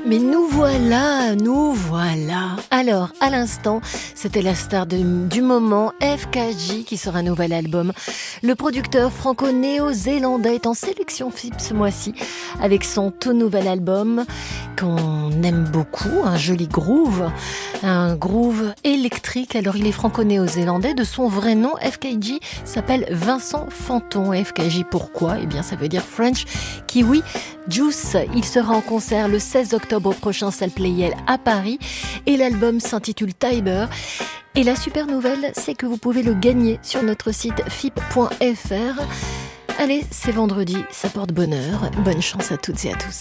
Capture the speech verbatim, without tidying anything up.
Mais nous voilà, nous voilà. Alors, à l'instant, c'était la star de, du moment, F K J, qui sort un nouvel album. Le producteur franco-néo-zélandais est en sélection F I P ce mois-ci, avec son tout nouvel album qu'on aime beaucoup, un joli groove, un groove électrique. Alors, il est franco-néo-zélandais, de son vrai nom, F K J s'appelle Vincent Fanton. F K J, pourquoi ? Eh bien, ça veut dire French Kiwi Juice. Il sera en concert le seize octobre prochain, salle Playel à Paris, et l'album s'intitule Tiber. Et la super nouvelle, c'est que vous pouvez le gagner sur notre site f i p point f r. Allez, c'est vendredi, ça porte bonheur. Bonne chance à toutes et à tous.